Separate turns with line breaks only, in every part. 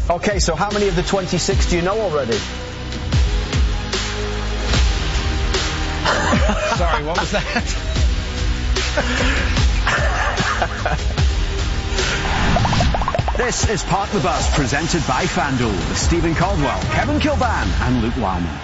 Okay, so how many of the 26 do you know already?
Sorry, what was that?
This is Park the Bus, presented by FanDuel, with Stephen Caldwell, Kevin Kilban and Luke Wildman.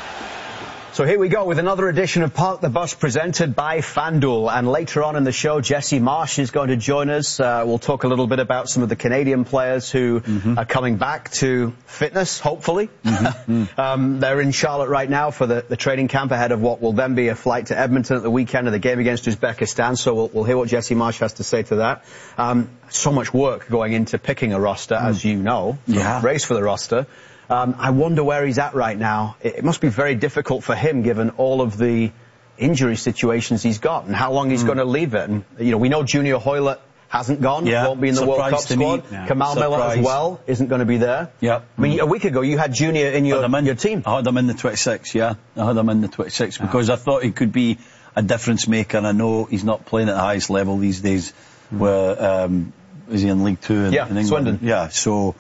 So here we go with another edition of Park the Bus, presented by FanDuel. And later on in the show, Jesse Marsch is going to join us. We'll talk a little bit about some of the Canadian players who are coming back to fitness, hopefully. They're in Charlotte right now for the training camp ahead of what will then be a flight to Edmonton at the weekend of the game against Uzbekistan. So we'll hear what Jesse Marsch has to say to that. So much work going into picking a roster, as you know. Race for the roster. I wonder where he's at right now. It must be very difficult for him, given all of the injury situations he's got and how long he's going to leave it. And, you know, we know Junior Hoilett hasn't gone, won't be in the World Cup squad. Kamal Miller as well isn't going to be there. I mean, a week ago you had Junior in your team.
I had him in the 26, I had him in the 26 because I thought he could be a difference maker. And I know he's not playing at the highest level these days. Where is he in League Two in England?
Swindon.
So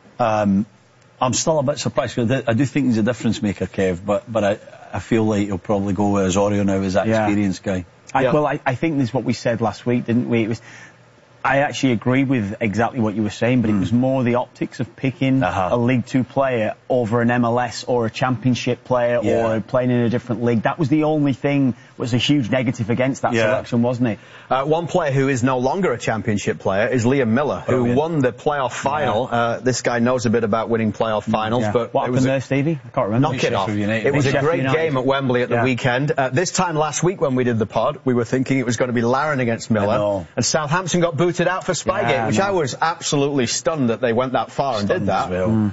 I'm still a bit surprised because I do think he's a difference maker, Kev, but I feel like he'll probably go with Osorio now as that experienced guy.
Well, I think this is what we said last week, didn't we? I actually agree with exactly what you were saying, but it was more the optics of picking a League Two player over an MLS or a Championship player or playing in a different league. That was the only thing was a huge negative against that selection, wasn't it?
One player who is no longer a Championship player is Liam Miller, who won the playoff final. This guy knows a bit about winning playoff finals. But
what happened there, Stevie? I can't remember.
Knock it off. It was a great game at Wembley at the weekend. This time last week when we did the pod, we were thinking it was going to be Larin against Miller. And Southampton got booted out for Spygate, which I was absolutely stunned that they went that far and did that.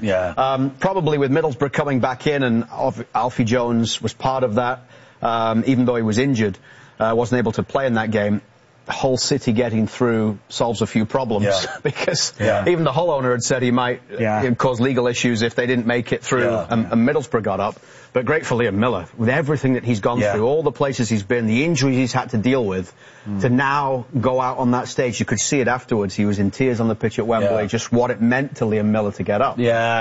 Probably with Middlesbrough coming back in, and Alfie Jones was part of that, even though he was injured, wasn't able to play in that game. Hull City getting through solves a few problems because even the Hull owner had said he might cause legal issues if they didn't make it through and Middlesbrough got up. But great for Liam Miller, with everything that he's gone through, all the places he's been, the injuries he's had to deal with, to now go out on that stage. You could see it afterwards. He was in tears on the pitch at Wembley, just what it meant to Liam Miller to get up.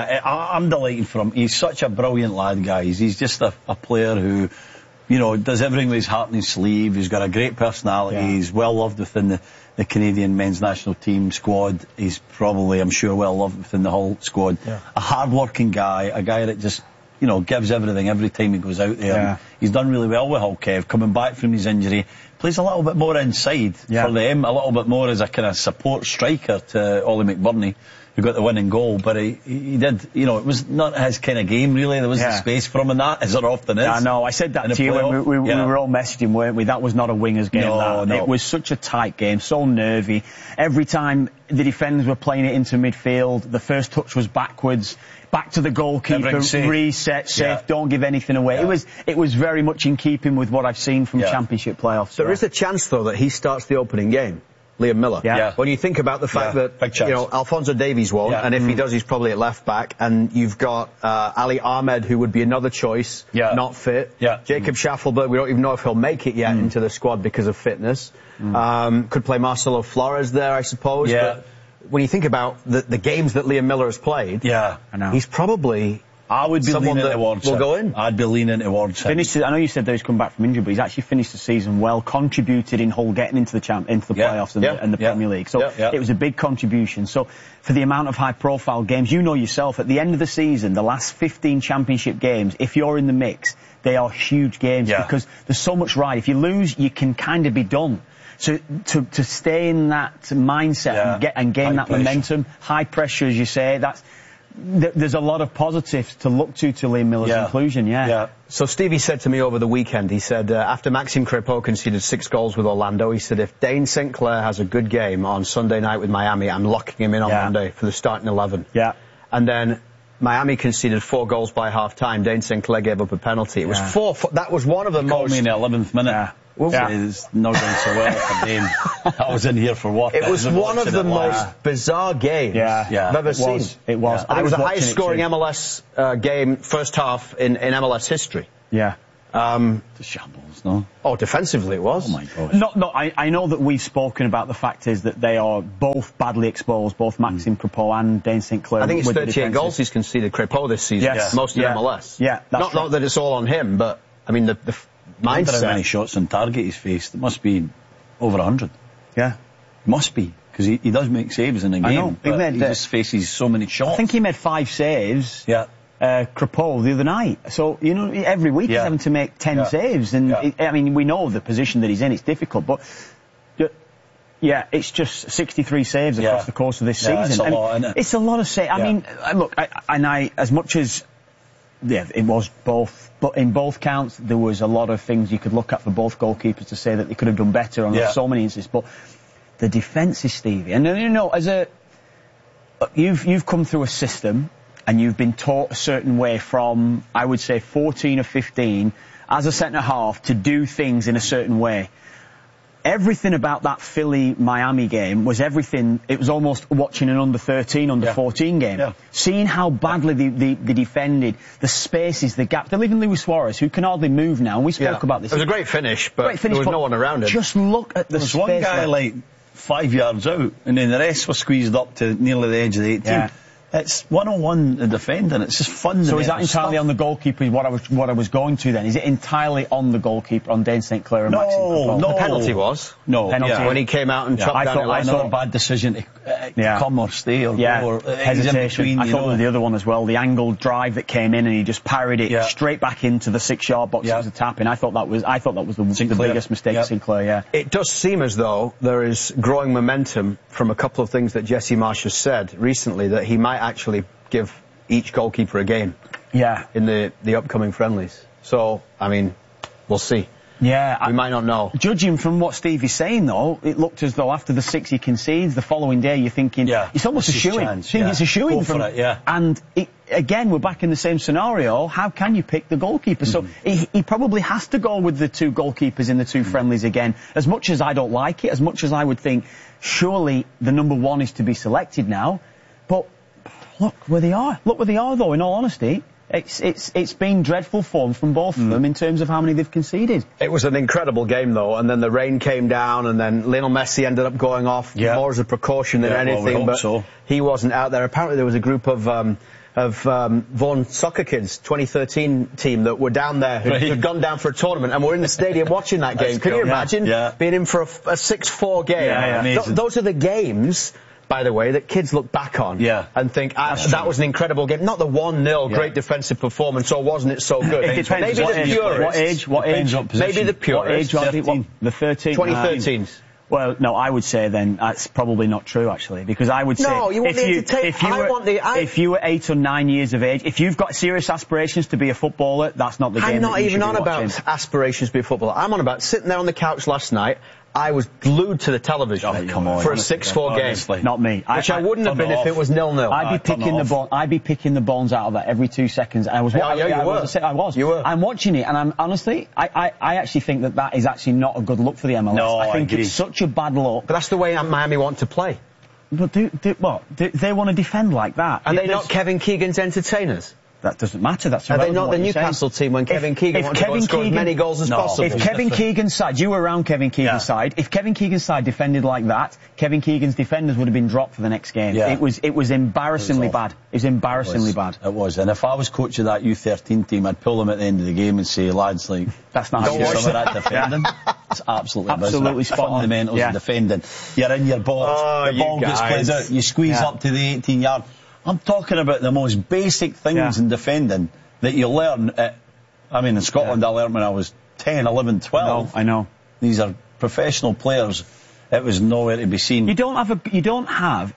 I'm delighted for him. He's such a brilliant lad, guys. He's just a player who, you know, does everything with his heart in his sleeve. He's got a great personality. He's well loved within the Canadian men's national team squad. He's probably, I'm sure, well loved within the Hull squad. A hard-working guy, a guy that just, you know, gives everything every time he goes out there. He's done really well with Hull, Kev, coming back from his injury. Plays a little bit more inside for them, a little bit more as a kind of support striker to Ollie McBurney, who got the winning goal. But he did, you know, it was not his kind of game, really. There wasn't space for him in that, as there often is.
I know. I said that to you when we were all messaging, weren't we? That was not a winger's game. No. It was such a tight game, so nervy. Every time the defenders were playing it into midfield, the first touch was backwards, back to the goalkeeper, reset, safe, don't give anything away. It was very much in keeping with what I've seen from Championship playoffs.
There is a chance, though, that he starts the opening game. Liam Miller. When you think about the fact that, you know, Alphonso Davies won't, and if he does, he's probably at left back, and you've got Ali Ahmed, who would be another choice, not fit. Jacob Schaffelberg, we don't even know if he'll make it yet into the squad because of fitness. Could play Marcelo Flores there, I suppose. But when you think about the games that Liam Miller has played,
I know.
he's probably...
I would be
someone
leaning
that
towards
will go in.
I'd be leaning towards him.
I know you said that he's come back from injury, but he's actually finished the season well, contributed in Hull getting into the playoffs and the Premier League. So it was a big contribution. So for the amount of high-profile games, you know yourself, at the end of the season, the last 15 Championship games, if you're in the mix, they are huge games because there's so much ride. If you lose, you can kind of be done. So to stay in that mindset and gain that momentum, high pressure, as you say, there's a lot of positives to look to Liam Miller's inclusion,
So Stevie said to me over the weekend, he said, after Maxime Crépeau conceded 6 goals with Orlando, he said, if Dane St. Clair has a good game on Sunday night with Miami, I'm locking him in on Monday for the starting 11. And then Miami conceded 4 goals by half-time. Dane St. Clair gave up a penalty. It was 4. That was one of the most...
Called me in the 11th minute. It's not going so well for Dane. I was in here for what?
It was one of the most bizarre games I've ever seen.
It was.
It was the highest scoring MLS game first half in MLS history.
The shambles, no?
Oh, defensively it was.
Oh my gosh.
I know that we've spoken about the fact is that they are both badly exposed, both Maxime Crepeau and Dane St. Clair.
I think it's 38 goals he's conceded, Crepeau, this season.
Yes.
Most of MLS.
Yeah, that's
not that it's all on him, but, I mean, the mindset.
How many shots on target he's faced? It must be over 100.
Yeah.
Must be, because he does make saves in a game.
I know.
He just faces so many shots.
I think he made 5 saves.
Yeah.
Crepeau the other night. So, you know, every week he's having to make 10 saves. And, I mean, we know the position that he's in, it's difficult, but, yeah, it's just 63 saves across the course of this season.
It's a lot, isn't it?
It's a lot of saves. I mean, look, as much as, it was both, but in both counts, there was a lot of things you could look at for both goalkeepers to say that they could have done better on so many instances, but the defences, Stevie, and you know, you've come through a system, and you've been taught a certain way from, I would say, 14 or 15, as a centre-half, to do things in a certain way. Everything about that Philly-Miami game was everything, it was almost watching an under-13, under-14 game. Yeah. Seeing how badly they defended, the spaces, the gap. They're leaving Luis Suarez, who can hardly move now, and we spoke about this.
It was a great finish, but there was no one around him.
Just look at the space.
There was one guy, like, 5 yards out, and then the rest were squeezed up to nearly the edge of the 18. Yeah. It's 101 the defending. It's just fun.
So is that entirely on the goalkeeper? What I was going to then? Is it entirely on the goalkeeper, on Dane St. Clair and Maxime Crepeau?
No, the penalty was.
No,
penalty when he came out and chopped down.
I thought a bad decision to come or stay or go. Or
hesitation. I thought the other one as well. The angled drive that came in and he just parried it straight back into the 6-yard box. It was a tap in. I thought that was the biggest mistake of Sinclair. Yeah.
It does seem as though there is growing momentum from a couple of things that Jesse Marsch has said recently, that he might actually give each goalkeeper a game in the upcoming friendlies. So, I mean, we'll see.
Yeah.
We might not know.
Judging from what Stevie's saying, though, it looked as though after the 6 he concedes, the following day you're thinking, it's almost a shoo-in. It's a shoo-in from
it,
And again, we're back in the same scenario. How can you pick the goalkeeper? So he probably has to go with the 2 goalkeepers in the 2 friendlies again. As much as I don't like it, as much as I would think, surely the number 1 is to be selected now. But look where they are. Look where they are, though, in all honesty. It's been dreadful form from both of them in terms of how many they've conceded.
It was an incredible game, though, and then the rain came down, and then Lionel Messi ended up going off more as a precaution than anything, but he wasn't out there. Apparently there was a group of Vaughan Soccer Kids 2013 team that were down there who'd gone down for a tournament and were in the stadium watching that game. Can you imagine being in for a 6-4 game? Those are the games, by the way, that kids look back on and think, that was an incredible game. Not the 1-0 great defensive performance, or wasn't it so good?
It depends.
Maybe the purists.
What age?
Maybe the purists.
What age? The 13?
2013s.
Well, no, I would say then that's probably not true, actually, because I would say if you were 8 or 9 years of age, if you've got serious aspirations to be a footballer, that's not the game.
I'm not even on about aspirations to be a footballer. I'm on about sitting there on the couch last night. I was glued to the television for a 6-4 game.
Not me.
Which I wouldn't have been if it was 0-0.
I'd be picking the bones out of that every 2 seconds. I was. You were. I'm watching it, and I'm honestly, I actually think that is actually not a good look for the MLS.
No,
I think it's such a bad look.
But that's the way Miami want to play.
But do they want to defend like that?
Are they not Kevin Keegan's entertainers?
That doesn't matter. That's
Are they not the Newcastle team when Kevin Keegan wants to score as many goals as possible?
If Kevin Keegan's side, you were around Kevin Keegan's side, if Kevin Keegan's side defended like that, Kevin Keegan's defenders would have been dropped for the next game. Yeah. It was embarrassingly bad. It was embarrassingly bad.
It was. And if I was coach of that U13 team, I'd pull them at the end of the game and say, lads, like,
that's not
don't watch that defending. It's absolutely spot on. Fundamentals of defending. You're in your box, the ball gets played out, you squeeze up to the 18-yard. I'm talking about the most basic things in defending that you learn in Scotland I learned when I was 10, 11, 12.
I know.
These are professional players. It was nowhere to be seen.
You don't have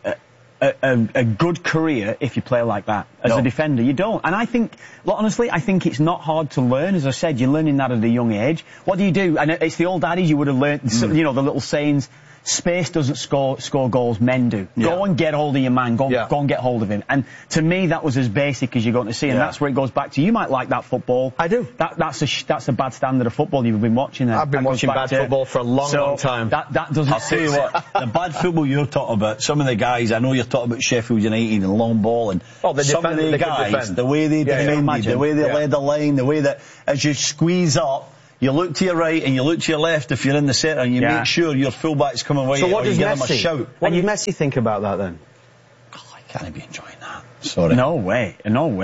a good career if you play like that as a defender. You don't. And I think, honestly, it's not hard to learn. As I said, you're learning that at a young age. What do you do? And it's the old adage you would have learned, the little sayings. space doesn't score goals, men do. Go and get hold of your man, go and get hold of him. And to me, that was as basic as you're going to see, and that's where it goes back to. You might like that football.
I do.
That's a bad standard of football you've been watching there.
I've been watching bad football for a long time.
That doesn't.
I'll tell you what, the bad football you're talking about, some of the guys, I know you're talking about Sheffield United and long ball, and some of the guys, the way they defended, the way they led the line, the way that as you squeeze up, you look to your right and you look to your left if you're in the centre, and you make sure your fullback's coming away.
So what does
Messi, give him a shout.
What does Messi think about that then?
Oh, I can't be enjoying that. Sorry.
No way.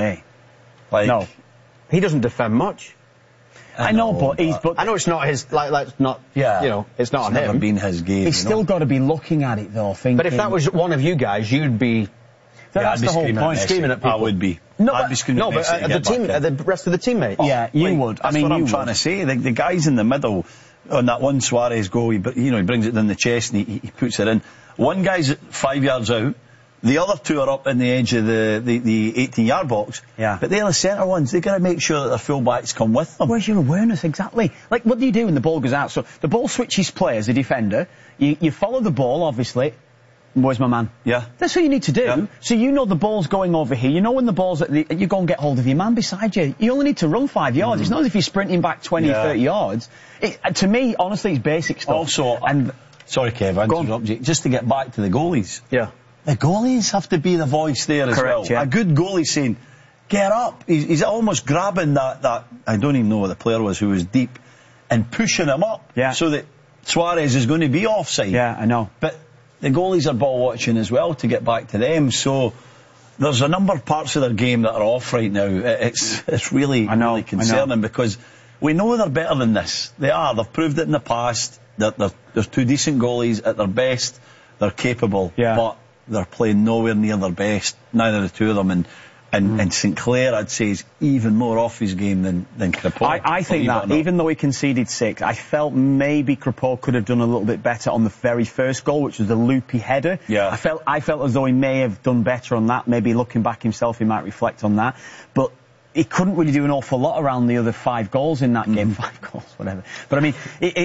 No.
He doesn't defend much.
I know, but
I know it's not his. It's not.
Yeah.
You know, it's not on him.
Never been his game.
He's still got to be looking at it though. Thinking.
But if that was one of you guys, you'd be.
That's the whole point.
Screaming at people.
I would be.
I'd
be screaming at Messi.
The rest of the teammates.
Yeah, you would.
That's what I'm trying to say. The guys in the middle on that one Suarez goal, he brings it down the chest and he puts it in. One guy's 5 yards out. The other two are up in the edge of the 18-yard box.
Yeah.
But they're the centre ones. They've got to make sure that their full-backs come with them.
Where's your awareness exactly? Like, what do you do when the ball goes out? So the ball switches play as a defender. You follow the ball, obviously. Where's my man?
Yeah.
That's what you need to do.
Yeah.
So you know the ball's going over here. You know when the ball's you go and get hold of your man beside you. You only need to run 5 yards. It's not as if you're sprinting back 20 or 30 yards. To me, honestly, it's basic stuff.
Also, sorry, Kev, I interrupt you. Just to get back to the goalies.
Yeah.
The goalies have to be the voice there as well.
Yeah.
A good goalie saying, get up. He's almost grabbing that, I don't even know what the player was who was deep, and pushing him up.
Yeah.
So that Suarez is going to be offside.
Yeah, I know.
But the goalies are ball watching as well to get back to them. So there's a number of parts of their game that are off right now. It's really concerning because we know they're better than this. They are. They've proved it in the past. They're two decent goalies at their best. They're capable.
Yeah.
But they're playing nowhere near their best. Neither the two of them. And Sinclair, I'd say, is even more off his game than Crépeau.
I think that, even though he conceded 6, I felt maybe Crépeau could have done a little bit better on the very first goal, which was the loopy header.
Yeah.
I felt as though he may have done better on that. Maybe looking back himself, he might reflect on that. But he couldn't really do an awful lot around the other 5 goals in that game. 5 goals, whatever. But I mean,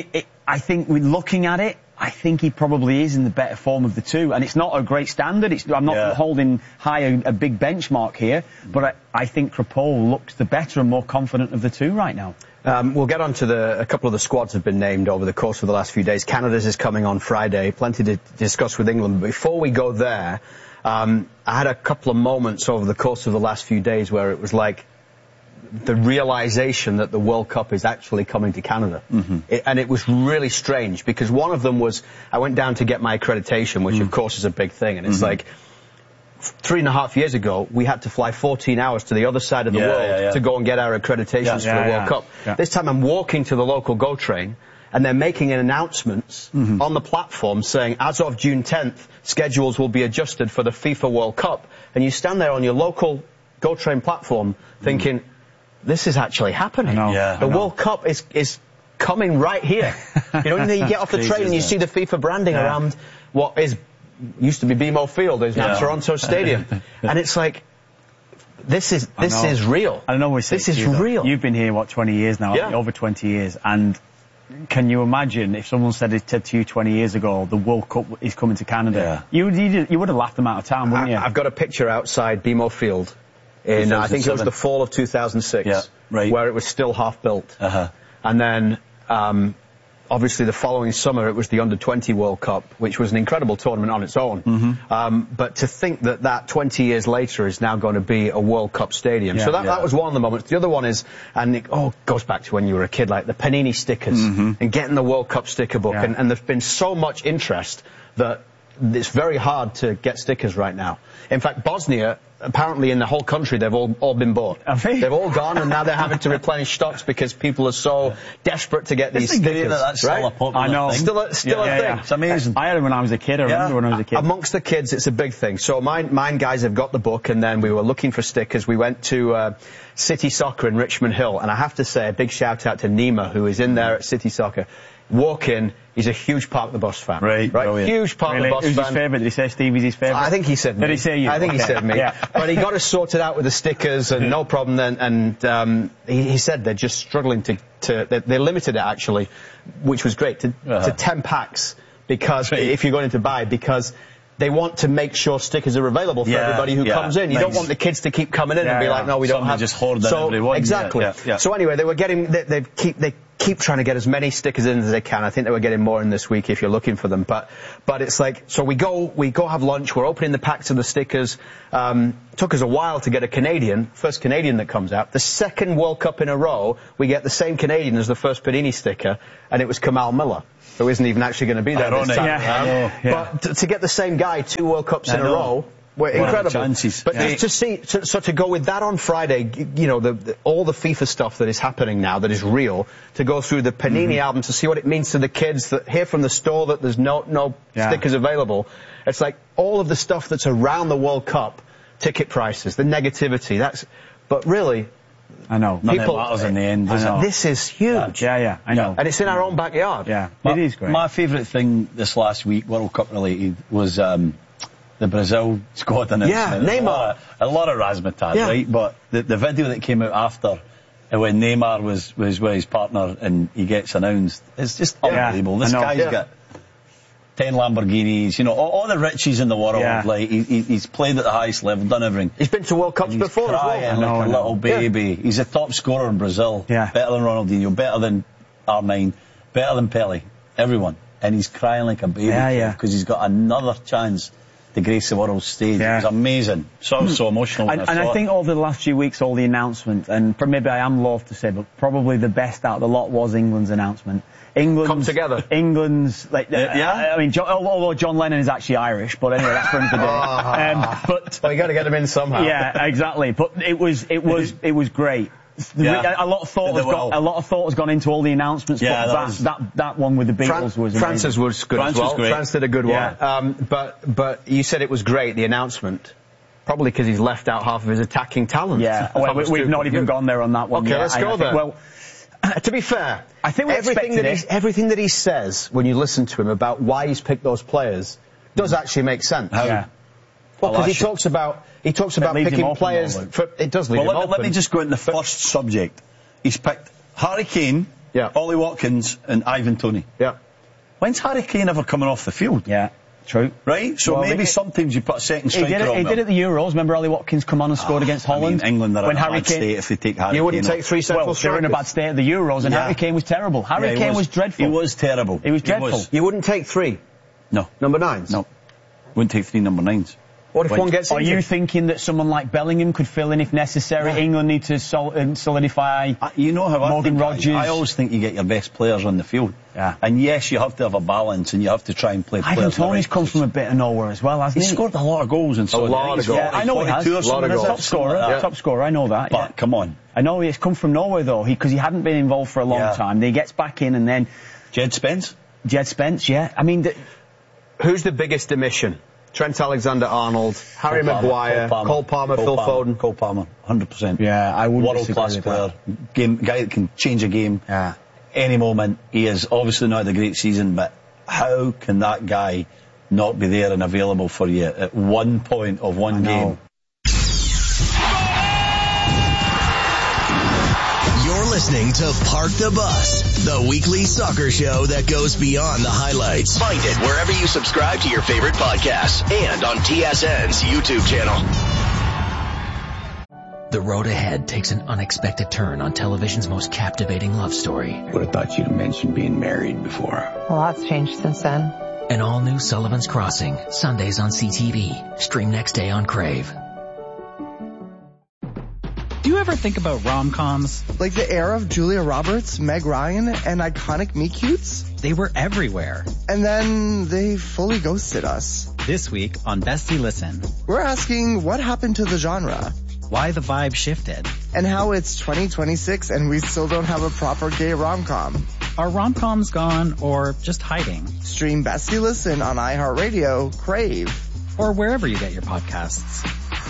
I think with looking at it, I think he probably is in the better form of the two. And it's not a great standard. I'm not holding high a big benchmark here. But I think Crépeau looks the better and more confident of the two right now.
We'll get on to a couple of the squads have been named over the course of the last few days. Canada's is coming on Friday. Plenty to discuss with England. But before we go there, I had a couple of moments over the course of the last few days where it was like the realization that the World Cup is actually coming to Canada. And it was really strange because one of them was I went down to get my accreditation, which of course is a big thing. And it's like 3.5 years ago, we had to fly 14 hours to the other side of the world to go and get our accreditations for the World Cup.
Yeah.
This time I'm walking to the local GO train and they're making an announcement on the platform saying, as of June 10th, schedules will be adjusted for the FIFA World Cup. And you stand there on your local GO train platform thinking, this is actually happening. The World Cup is coming right here. You get off the train and you see the FIFA branding around what used to be BMO Field, is now Toronto Stadium. And it's like, this is real.
I don't know what
this is real.
You've been here, 20 years now?
Yeah.
Over 20 years. And can you imagine if someone said to you 20 years ago, the World Cup is coming to Canada? You would have laughed them out of town, wouldn't you?
I've got a picture outside BMO Field in, I think it was the fall of 2006, where it was still half built. And then, obviously the following summer it was the Under-20 World Cup, which was an incredible tournament on its own. But to think that 20 years later is now going to be a World Cup stadium. So that was one of the moments. The other one is, and it goes back to when you were a kid, like the Panini stickers and getting the World Cup sticker book. And there's been so much interest that it's very hard to get stickers right now. In fact, Bosnia, apparently in the whole country, they've all been bought. They've all gone, and now they're having to replenish stocks because people are so desperate to get these stickers.
That's still a popular thing.
Still a thing.
It's amazing.
I had it when I was a kid. I remember when I was a kid.
Amongst the kids, it's a big thing. So mine guys have got the book, and then we were looking for stickers. We went to City Soccer in Richmond Hill, and I have to say a big shout out to Nima, who is in there at City Soccer. Walk in, he's a huge Park the Bus fan. Right? Huge Park the Bus fan.
Who's his favourite? Did he say Stevie's his favourite?
I think he said me.
Did he say you?
I think he said me. But he got us sorted out with the stickers and no problem then. And he said they're just struggling they limited it actually, which was great, to 10 packs because if you're going to buy, because they want to make sure stickers are available for everybody who comes in. You don't want the kids to keep coming in and be like, no, we don't have.
Just hoard everyone.
Exactly. So anyway, they keep trying to get as many stickers in as they can. I think they were getting more in this week if you're looking for them. But it's like, so we go have lunch. We're opening the packs of the stickers. Took us a while to get a first Canadian that comes out. The second World Cup in a row, we get the same Canadian as the first Panini sticker, and it was Kamal Miller, who isn't even actually going to be there this time. But to get the same guy 2 World Cups in a row, were incredible.
Chances.
But to see, to go with that on Friday, you know, all the FIFA stuff that is happening now, that is real, to go through the Panini album, to see what it means to the kids, that hear from the store that there's no stickers available. It's like all of the stuff that's around the World Cup, ticket prices, the negativity, but really,
I know.
Nothing matters in the end.
This is huge.
Yeah, I know.
And it's in our own backyard.
Yeah, it is great.
My favourite thing this last week, World Cup related, was the Brazil squad announcement.
Neymar.
A lot of razzmatazz, right? But the video that came out after, when Neymar was with his partner and he gets announced, it's just unbelievable. This guy's got 10 Lamborghinis, you know, all the riches in the world. Like he's played at the highest level, done everything.
He's been to World Cups before as well.
Like a little baby. He's a top scorer in Brazil. Better than Ronaldinho, better than R9, better than Pele, everyone. And he's crying like a baby because he's got another chance to grace the world stage. It was amazing. So emotional.
And I think over the last few weeks, all the announcements, and maybe I am loath to say, but probably the best out of the lot was England's announcement.
Come together.
England's, like, I mean, although John Lennon is actually Irish, but anyway, that's for another day.
Well, you got to get him in somehow.
Yeah, exactly. But it was great. A lot of thought has gone into all the announcements. But that one with the Beatles was amazing.
France's was good as well. France did a good one. But you said it was great, the announcement. Probably because he's left out half of his attacking talent.
Yeah, well, we've not even gone there on that one.
Okay, let's go there. Well, to be fair,
I think
everything that he says when you listen to him about why he's picked those players does actually make sense.
Yeah.
Well, because he talks about picking players. It does leave him open.
Let me just go into the first subject. He's picked Harry Kane, Ollie Watkins, and Ivan Toney.
Yeah.
When's Harry Kane ever coming off the field?
Yeah. True.
Right? So maybe sometimes you put a second striker on
He did it at the Euros. Remember Ollie Watkins come on and scored against Holland?
I mean, England are in a bad state if they take Harry Kane.
You wouldn't take 3 central strikers.
They were in a bad state at the Euros, and Harry Kane was terrible. Harry Kane was dreadful.
He was terrible.
He was dreadful.
You wouldn't take 3?
No.
Number 9s?
No. Wouldn't take 3 number 9s.
What if one gets injured?
Are you thinking that someone like Bellingham could fill in if necessary? England need to solidify
you know how
Morgan Rogers.
I always think you get your best players on the field.
Yeah.
And yes, you have to have a balance and you have to try and play players.
Ivan Toney's come from a bit of nowhere as well, hasn't he?
He's scored a lot of goals and
a lot of goals.
Yeah, I know he has.
A lot of goals.
Top scorer, I know that.
But come on.
I know he's come from nowhere though, because he hadn't been involved for a long time. Then he gets back in and then...
Jed Spence,
I mean...
Who's the biggest omission? Trent Alexander-Arnold, Harry Maguire, Cole Palmer, Phil Foden.
Cole Palmer, 100%.
Yeah, I wouldn't
world-class player. Guy that can change a game any moment. He is obviously not had a great season, but how can that guy not be there and available for you at one point of one game?
You're listening to Park the Bus, the weekly soccer show that goes beyond the highlights. Find it wherever you subscribe to your favorite podcasts and on TSN's YouTube channel.
The road ahead takes an unexpected turn on television's most captivating love story.
Would have thought you'd have mentioned being married before.
A lot's changed since then.
An all-new Sullivan's Crossing, Sundays on CTV. Stream next day on Crave.
Do you ever think about rom-coms?
Like the era of Julia Roberts, Meg Ryan, and iconic meet-cutes?
They were everywhere.
And then they fully ghosted us.
This week on Bestie Listen,
we're asking what happened to the genre?
Why the vibe shifted?
And how it's 2026 and we still don't have a proper gay rom-com.
Are rom-coms gone or just hiding?
Stream Bestie Listen on iHeartRadio, Crave,
or wherever you get your podcasts.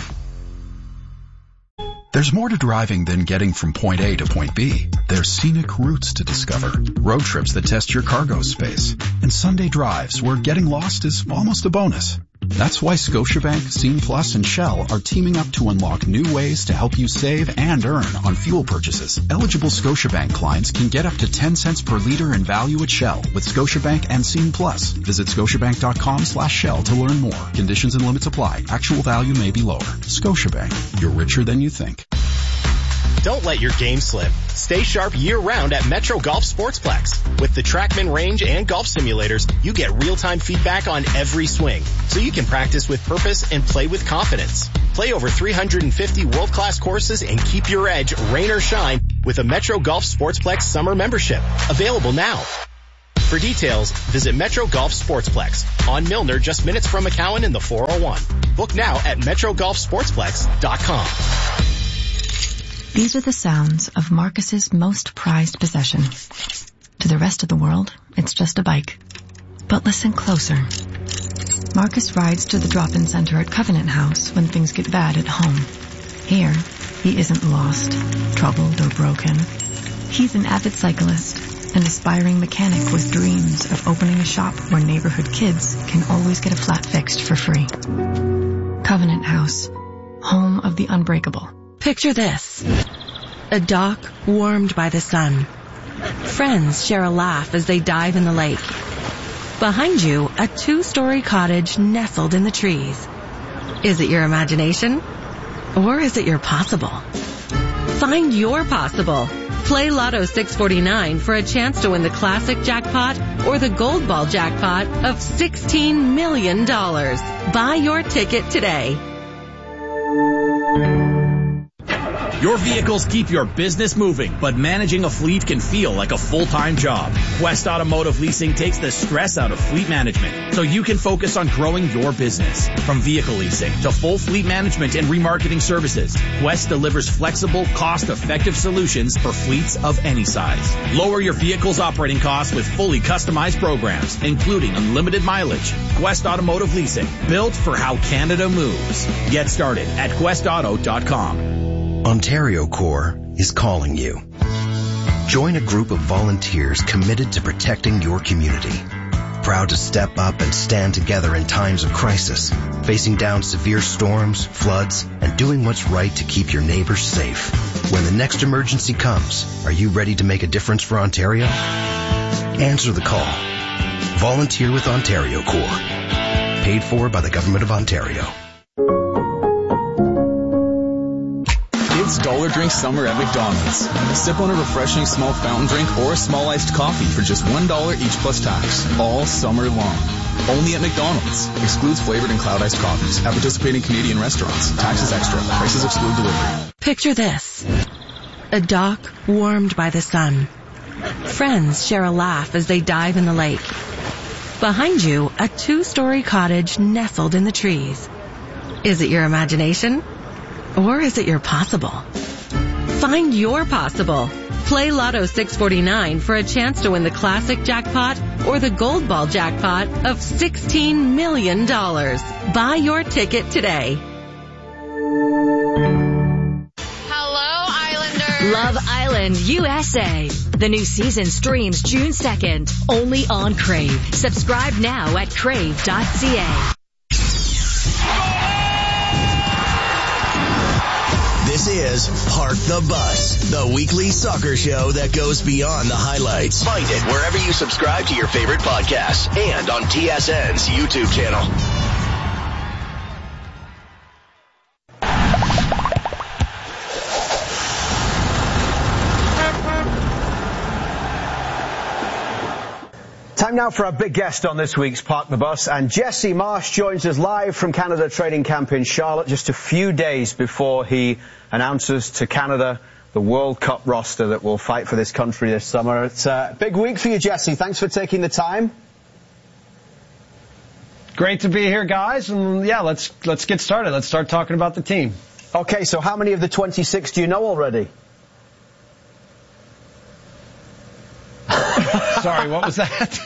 There's more to driving than getting from point A to point B. There's scenic routes to discover, road trips that test your cargo space, and Sunday drives where getting lost is almost a bonus. That's why Scotiabank, Scene Plus, and Shell are teaming up to unlock new ways to help you save and earn on fuel purchases. Eligible Scotiabank clients can get up to 10 cents per liter in value at Shell with Scotiabank and Scene Plus. Visit scotiabank.com/Shell to learn more. Conditions and limits apply. Actual value may be lower. Scotiabank. You're richer than you think.
Don't let your game slip. Stay sharp year-round at Metro Golf Sportsplex. With the TrackMan range and golf simulators, you get real-time feedback on every swing, so you can practice with purpose and play with confidence. Play over 350 world-class courses and keep your edge, rain or shine, with a Metro Golf Sportsplex summer membership. Available now. For details, visit Metro Golf Sportsplex on Milner, just minutes from McCowan in the 401. Book now at metrogolfsportsplex.com.
These are the sounds of Marcus's most prized possession. To the rest of the world, it's just a bike. But listen closer. Marcus rides to the drop-in center at Covenant House when things get bad at home. Here, he isn't lost, troubled, or broken. He's an avid cyclist, an aspiring mechanic with dreams of opening a shop where neighborhood kids can always get a flat fixed for free. Covenant House, home of the unbreakable.
Picture this. A dock warmed by the sun. Friends share a laugh as they dive in the lake. Behind you, a 2-story cottage nestled in the trees. Is it your imagination? Or is it your possible? Find your possible. Play Lotto 649 for a chance to win the classic jackpot or the gold ball jackpot of $16 million. Buy your ticket today.
Your vehicles keep your business moving, but managing a fleet can feel like a full-time job. Quest Automotive Leasing takes the stress out of fleet management, so you can focus on growing your business. From vehicle leasing to full fleet management and remarketing services, Quest delivers flexible, cost-effective solutions for fleets of any size. Lower your vehicle's operating costs with fully customized programs, including unlimited mileage. Quest Automotive Leasing, built for how Canada moves. Get started at questauto.com.
Ontario Corps is calling you. Join a group of volunteers committed to protecting your community. Proud to step up and stand together in times of crisis, facing down severe storms, floods, and doing what's right to keep your neighbors safe. When the next emergency comes, are you ready to make a difference for Ontario? Answer the call. Volunteer with Ontario Corps. Paid for by the Government of Ontario.
It's Dollar Drink Summer at McDonald's. Sip on a refreshing small fountain drink or a small iced coffee for just $1 each plus tax, all summer long. Only at McDonald's. Excludes flavored and cloud iced coffees at participating Canadian restaurants. Taxes extra. Prices exclude delivery.
Picture this. A dock warmed by the sun. Friends share a laugh as they dive in the lake. Behind you, a 2-story cottage nestled in the trees. Is it your imagination? Or is it your possible? Find your possible. Play Lotto 649 for a chance to win the classic jackpot or the gold ball jackpot of $16 million. Buy your ticket today.
Hello, Islanders. Love Island, USA. The new season streams June 2nd, only on Crave. Subscribe now at crave.ca.
This is Park the Bus, the weekly soccer show that goes beyond the highlights. Find it wherever you subscribe to your favorite podcasts and on TSN's YouTube channel.
Time now for our big guest on this week's Park the Bus, and Jesse Marsch joins us live from Canada Training Camp in Charlotte just a few days before he announces to Canada the World Cup roster that will fight for this country this summer. It's a big week for you, Jesse. Thanks for taking the time.
Great to be here, guys, and yeah, let's get started. Let's start talking about the team.
Okay, so how many of the 26 do you know already?
Sorry, what was that?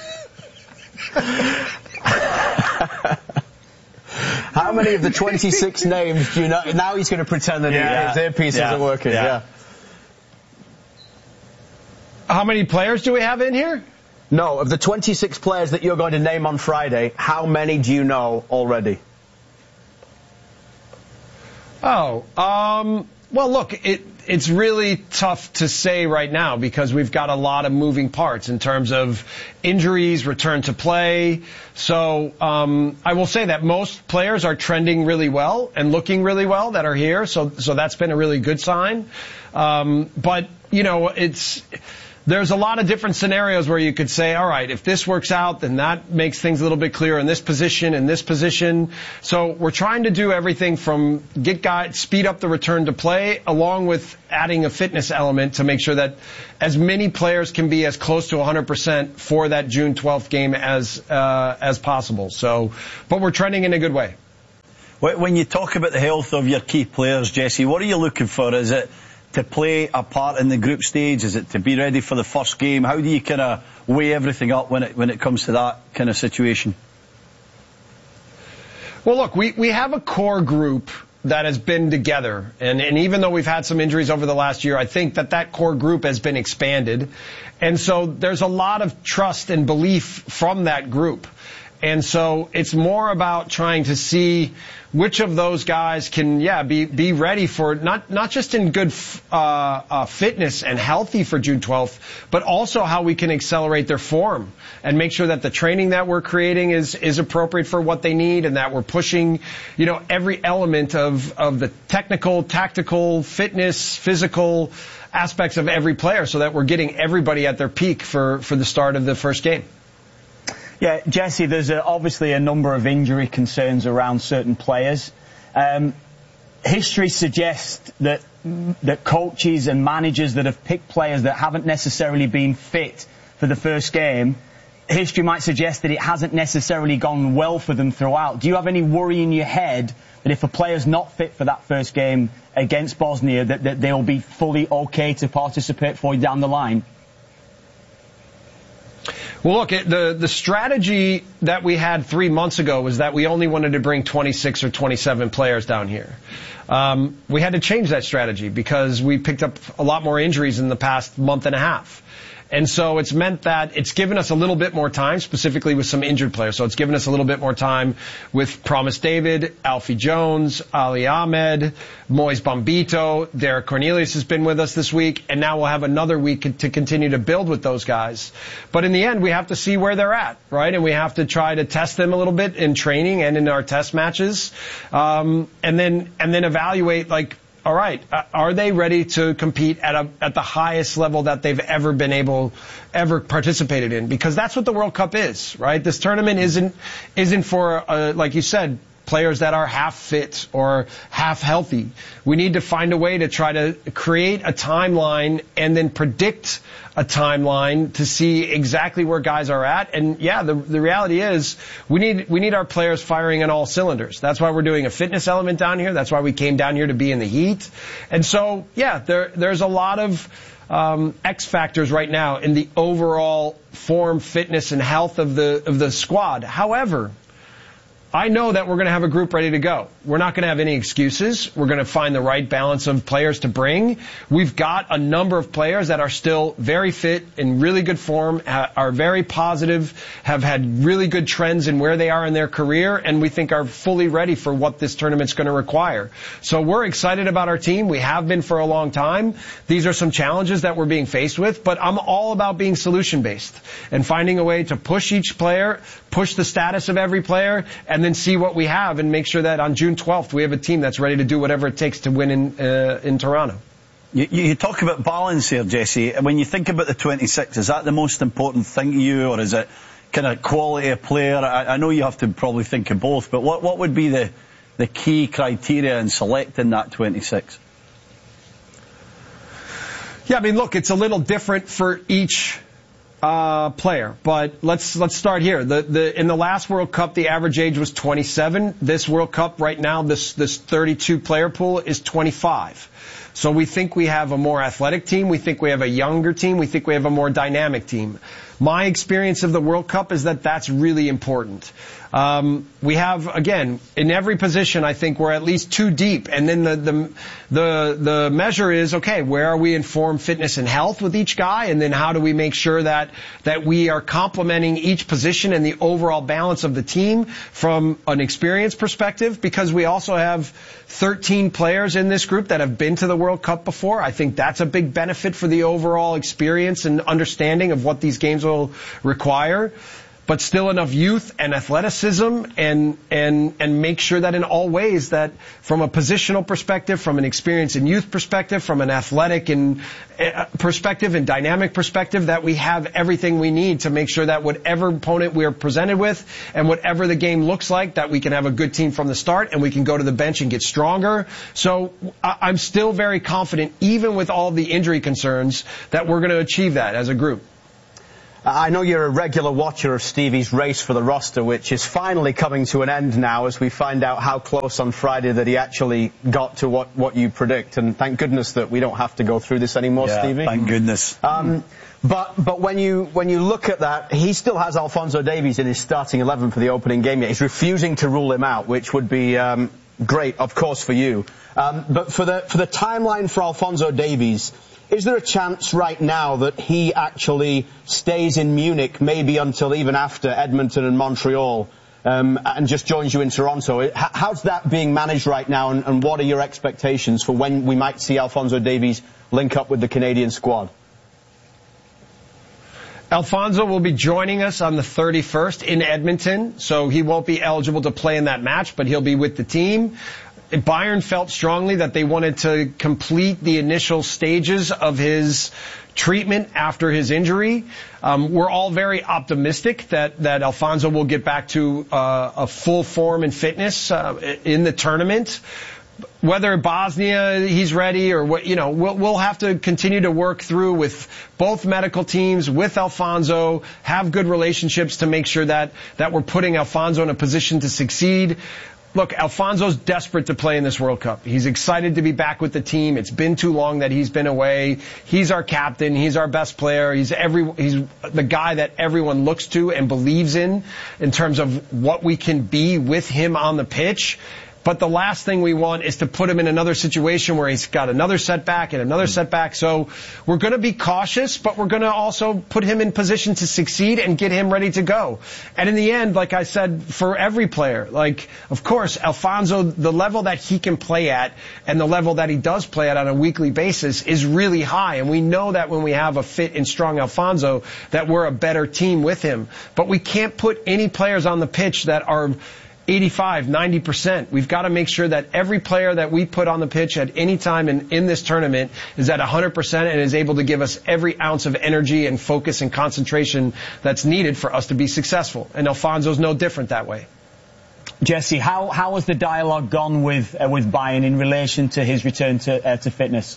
How many of the 26 names do you know? Now he's going to pretend that his earpiece isn't working. Yeah.
How many players do we have in here?
No, of the 26 players that you're going to name on Friday, how many do you know already?
Well, look, it's really tough to say right now because we've got a lot of moving parts in terms of injuries, return to play. So I will say that most players are trending really well and looking really well that are here. So that's been a really good sign. But, you know, there's a lot of different scenarios where you could say, all right, if this works out, then that makes things a little bit clearer in this position, in this position. So we're trying to do everything from speed up the return to play, along with adding a fitness element to make sure that as many players can be as close to 100% for that June 12th game as possible. So, but we're trending in a good way.
When you talk about the health of your key players, Jesse, what are you looking for? Is it to play a part in the group stage? Is it to be ready for the first game? How do you kind of weigh everything up when it comes to that kind of situation?
Well, look, we have a core group that has been together. And even though we've had some injuries over the last year, I think that core group has been expanded. And so there's a lot of trust and belief from that group. And so it's more about trying to see which of those guys can, be ready for not just in good fitness and healthy for June 12th, but also how we can accelerate their form and make sure that the training that we're creating is appropriate for what they need, and that we're pushing, you know, every element of the technical, tactical, fitness, physical aspects of every player, so that we're getting everybody at their peak for the start of the first game.
Yeah, Jesse, there's obviously a number of injury concerns around certain players. History suggests that coaches and managers that have picked players that haven't necessarily been fit for the first game, history might suggest that it hasn't necessarily gone well for them throughout. Do you have any worry in your head that if a player's not fit for that first game against Bosnia, that they'll be fully okay to participate for you down the line?
Well, look, the strategy that we had 3 months ago was that we only wanted to bring 26 or 27 players down here. We had to change that strategy because we picked up a lot more injuries in the past month and a half. And so it's meant that it's given us a little bit more time, specifically with some injured players. So it's given us a little bit more time with Promise David, Alfie Jones, Ali Ahmed, Moise Bombito, Derek Cornelius has been with us this week, and now we'll have another week to continue to build with those guys. But in the end, we have to see where they're at, right? And we have to try to test them a little bit in training and in our test matches, and then evaluate, like, all right, are they ready to compete at the highest level that they've ever participated in? Because that's what the World Cup is, right? This tournament isn't for, like you said, players that are half fit or half healthy. We need to find a way to try to create a timeline and then predict a timeline to see exactly where guys are at. And yeah, the reality is we need our players firing on all cylinders. That's why we're doing a fitness element down here. That's why we came down here to be in the heat. And so, yeah, there's a lot of X factors right now in the overall form, fitness, and health of the squad. However, I know that we're going to have a group ready to go. We're not going to have any excuses. We're going to find the right balance of players to bring. We've got a number of players that are still very fit, in really good form, are very positive, have had really good trends in where they are in their career, and we think are fully ready for what this tournament's going to require. So we're excited about our team. We have been for a long time. These are some challenges that we're being faced with, but I'm all about being solution-based and finding a way to push each player, push the status of every player, and then see what we have and make sure that on June 12th we have a team that's ready to do whatever it takes to win in Toronto.
You talk about balance here, Jesse. When you think about the 26, is that the most important thing to you, or is it kind of quality of player? I know you have to probably think of both, but what would be the key criteria in selecting that 26?
Yeah, I mean, look, it's a little different for each player, but let's start here. In the last World Cup, the average age was 27. This World Cup right now, this 32 player pool is 25. So we think we have a more athletic team. We think we have a younger team. We think we have a more dynamic team. My experience of the World Cup is that that's really important. We have, again, in every position, I think we're at least 2 deep. And then the measure is, okay, where are we in form, fitness, and health with each guy? And then how do we make sure that we are complementing each position and the overall balance of the team from an experience perspective? Because we also have 13 players in this group that have been to the World Cup before. I think that's a big benefit for the overall experience and understanding of what these games will require. But still enough youth and athleticism and make sure that in all ways that from a positional perspective, from an experience and youth perspective, from an athletic and perspective and dynamic perspective, that we have everything we need to make sure that whatever opponent we are presented with and whatever the game looks like, that we can have a good team from the start and we can go to the bench and get stronger. So I'm still very confident, even with all the injury concerns, that we're going to achieve that as a group.
I know you're a regular watcher of Stevie's race for the roster, which is finally coming to an end now as we find out how close on Friday that he actually got to what you predict. And thank goodness that we don't have to go through this anymore, Stevie.
Thank goodness.
But when you look at that, he still has Alphonso Davies in his starting 11 for the opening game yet. He's refusing to rule him out, which would be great, of course, for you. But for the timeline for Alphonso Davies, is there a chance right now that he actually stays in Munich, maybe until even after Edmonton and Montreal, and just joins you in Toronto? How's that being managed right now, and what are your expectations for when we might see Alphonso Davies link up with the Canadian squad?
Alphonso will be joining us on the 31st in Edmonton, so he won't be eligible to play in that match, but he'll be with the team. Bayern felt strongly that they wanted to complete the initial stages of his treatment after his injury. We're all very optimistic that Alphonso will get back to a full form and fitness in the tournament. Whether Bosnia he's ready or what, we'll have to continue to work through with both medical teams, with Alphonso, have good relationships to make sure that we're putting Alphonso in a position to succeed. Look, Alphonso's desperate to play in this World Cup. He's excited to be back with the team. It's been too long that he's been away. He's our captain. He's our best player. He's the guy that everyone looks to and believes in terms of what we can be with him on the pitch. But the last thing we want is to put him in another situation where he's got another setback and another setback. So we're going to be cautious, but we're going to also put him in position to succeed and get him ready to go. And in the end, like I said, for every player, of course, Alphonso, the level that he can play at and the level that he does play at on a weekly basis is really high. And we know that when we have a fit and strong Alphonso, that we're a better team with him. But we can't put any players on the pitch that are 85, 90%. We've got to make sure that every player that we put on the pitch at any time in this tournament is at 100% and is able to give us every ounce of energy and focus and concentration that's needed for us to be successful. And Alphonso's no different that way.
Jesse, how has the dialogue gone with Bayern in relation to his return to fitness?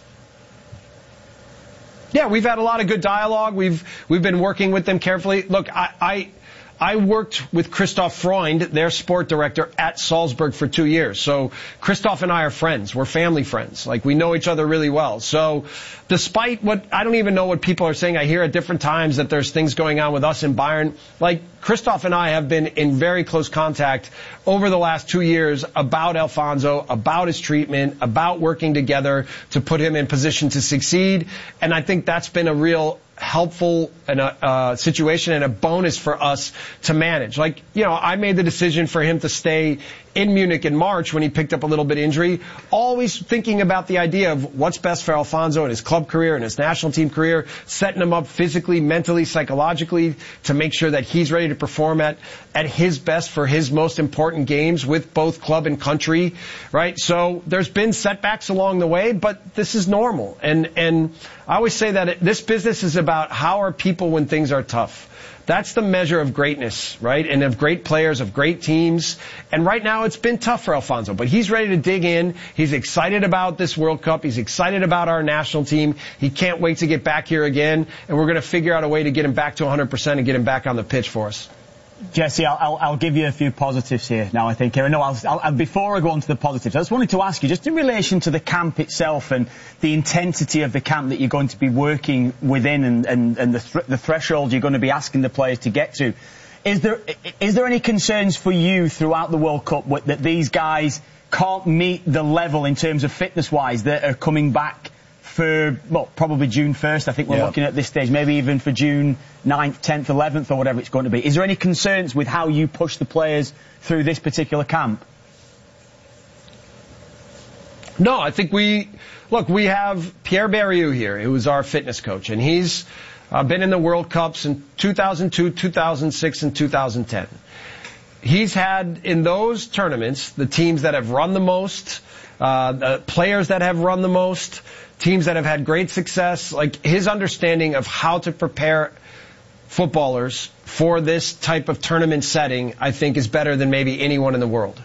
Yeah, we've had a lot of good dialogue. We've been working with them carefully. Look, I worked with Christoph Freund, their sport director, at Salzburg for 2 years. So Christoph and I are friends. We're family friends. We know each other really well. So despite I don't even know what people are saying. I hear at different times that there's things going on with us in Bayern. Christoph and I have been in very close contact over the last 2 years about Alphonso, about his treatment, about working together to put him in position to succeed. And I think that's been a real helpful situation and a bonus for us to manage. I made the decision for him to stay in Munich in March when he picked up a little bit of injury, always thinking about the idea of what's best for Alphonso in his club career and his national team career, setting him up physically, mentally, psychologically to make sure that he's ready to perform at his best for his most important games with both club and country, right? So there's been setbacks along the way, but this is normal. And I always say that this business is about how are people when things are tough. That's the measure of greatness, right? And of great players, of great teams. And right now it's been tough for Alphonso, but he's ready to dig in. He's excited about this World Cup. He's excited about our national team. He can't wait to get back here again. And we're going to figure out a way to get him back to 100% and get him back on the pitch for us.
Jesse, I'll give you a few positives here now, I think. No, before I go on to the positives, I just wanted to ask you, just in relation to the camp itself and the intensity of the camp that you're going to be working within and the threshold you're going to be asking the players to get to, Is there any concerns for you throughout the World Cup that these guys can't meet the level in terms of fitness-wise that are coming back for, well, probably June 1st, I think we're looking at this stage, maybe even for June 9th, 10th, 11th, or whatever it's going to be. Is there any concerns with how you push the players through this particular camp?
No, I think we have Pierre Berriou here, who is our fitness coach, and he's been in the World Cups in 2002, 2006, and 2010. He's had, in those tournaments, the teams that have run the most, the players that have run the most, teams that have had great success. Like, his understanding of how to prepare footballers for this type of tournament setting, I think, is better than maybe anyone in the world.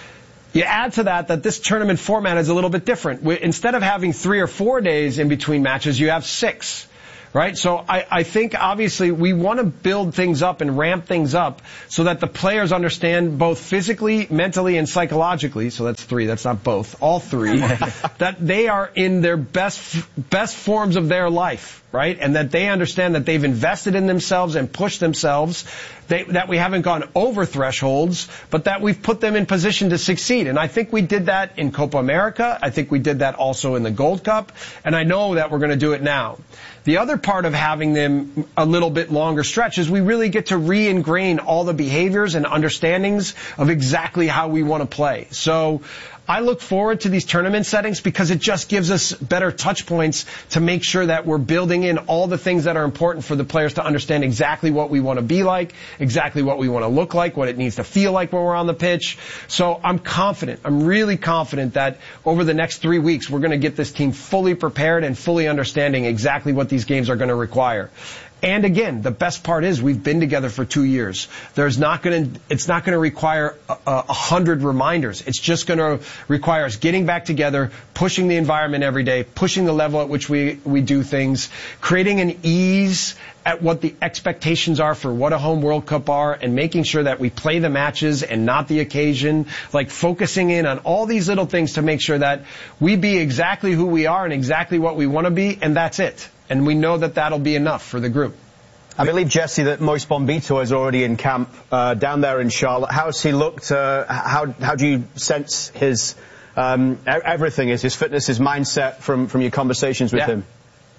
You add to that this tournament format is a little bit different. Instead of having 3 or 4 days in between matches, you have 6. Right? So I think obviously we want to build things up and ramp things up so that the players understand both physically, mentally, and psychologically, so that's 3, that's not both, all 3, that they are in their best forms of their life, right? And that they understand that they've invested in themselves and pushed themselves, that we haven't gone over thresholds, but that we've put them in position to succeed. And I think we did that in Copa America. I think we did that also in the Gold Cup. And I know that we're going to do it now. The other part of having them a little bit longer stretch is we really get to re-ingrain all the behaviors and understandings of exactly how we want to play. So I look forward to these tournament settings because it just gives us better touch points to make sure that we're building in all the things that are important for the players to understand exactly what we want to be like, exactly what we want to look like, what it needs to feel like when we're on the pitch. So I'm confident, I'm really confident that over the next 3 weeks we're going to get this team fully prepared and fully understanding exactly what these games are going to require. And again, the best part is we've been together for 2 years. It's not going to require 100 reminders. It's just going to require us getting back together, pushing the environment every day, pushing the level at which we do things, creating an ease at what the expectations are for what a home World Cup are, and making sure that we play the matches and not the occasion, like focusing in on all these little things to make sure that we be exactly who we are and exactly what we want to be, and that's it. And we know that that'll be enough for the group.
I believe, Jesse, that Moise Bombito is already in camp down there in Charlotte. How's he looked? How do you sense his everything, his fitness, his mindset from your conversations with him?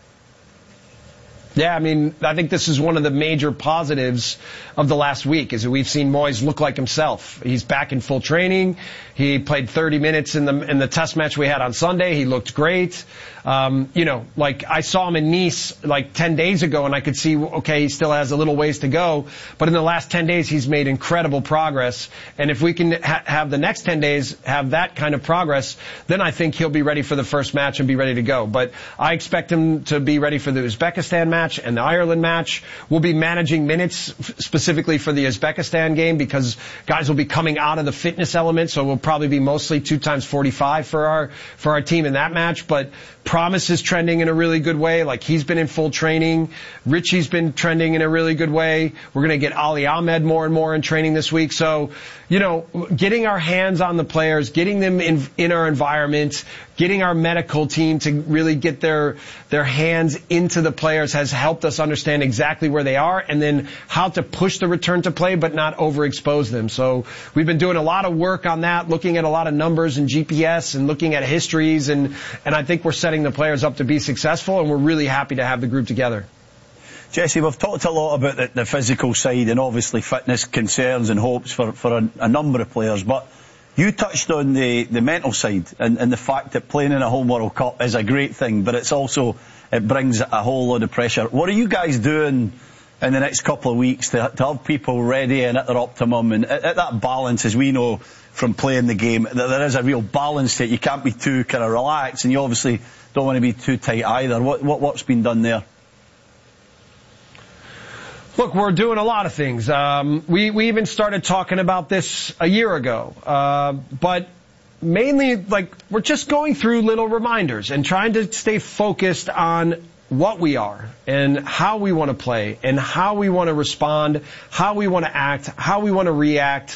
Yeah, I mean, I think this is one of the major positives of the last week, is that we've seen Moise look like himself. He's back in full training. He played 30 minutes in the test match we had on Sunday. He looked great. Like I saw him in Nice like 10 days ago, and I could see, okay, he still has a little ways to go. But in the last 10 days, he's made incredible progress. And if we can have the next 10 days have that kind of progress, then I think he'll be ready for the first match and be ready to go. But I expect him to be ready for the Uzbekistan match and the Ireland match. We'll be managing minutes specifically for the Uzbekistan game because guys will be coming out of the fitness element, so we'll probably be mostly 2 times 45 for our team in that match. But Promise is trending in a really good way. Like, he's been in full training. Richie's been trending in a really good way. We're going to get Ali Ahmed more and more in training this week. So, getting our hands on the players, getting them in our environment, getting our medical team to really get their hands into the players has helped us understand exactly where they are and then how to push the return to play but not overexpose them. So we've been doing a lot of work on that, looking at a lot of numbers and GPS and looking at histories, and I think we're setting the players up to be successful, and we're really happy to have the group together.
Jesse, we've talked a lot about the physical side and obviously fitness concerns and hopes for a number of players, but you touched on the mental side and the fact that playing in a home World Cup is a great thing, but it brings a whole lot of pressure. What are you guys doing in the next couple of weeks to have people ready and at their optimum and at that balance? As we know from playing the game, that there is a real balance to it. You can't be too kind of relaxed, and you obviously don't want to be too tight either. What's been done there?
Look, we're doing a lot of things. We even started talking about this a year ago. But mainly, we're just going through little reminders and trying to stay focused on what we are and how we want to play and how we want to respond, how we want to act, how we want to react